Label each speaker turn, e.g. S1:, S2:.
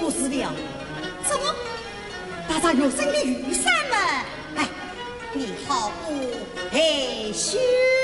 S1: 不是了，怎么打着肉身的玉山门？哎，你好不害羞？